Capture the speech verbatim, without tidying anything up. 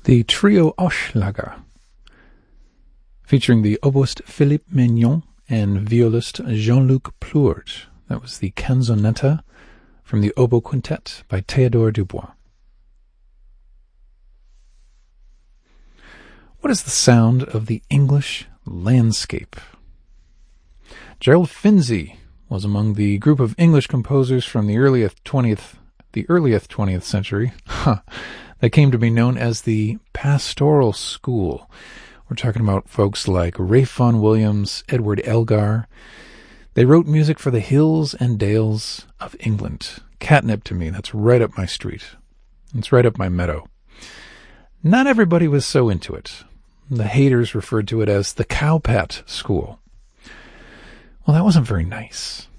The Trio Hochelaga, featuring the oboist Philippe Mignon and violist Jean-Luc Plourde. That was the Canzonetta from the Oboe Quintet by Théodore Dubois. What is the sound of the English landscape? Gerald Finzi was among the group of English composers from the earliest twentieth, the earliest twentieth century, huh, that came to be known as the Pastoral School. We're talking about folks like Ralph Vaughan Williams, Edward Elgar. They wrote music for the hills and dales of England. Catnip to me, that's right up my street. It's right up my meadow. Not everybody was so into it. The haters referred to it as the Cowpat School. Well, that wasn't very nice.